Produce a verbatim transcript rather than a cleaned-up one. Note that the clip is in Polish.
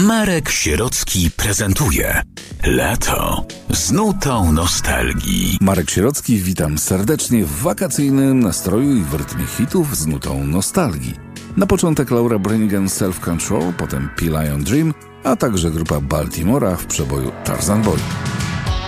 Marek Sierocki prezentuje Lato z nutą nostalgii. Marek Sierocki, witam serdecznie w wakacyjnym nastroju i w rytmie hitów z nutą nostalgii. Na początek Laura Branigan Self Control, potem P-Lion Dream, a także grupa Baltimora w przeboju Tarzan Boy.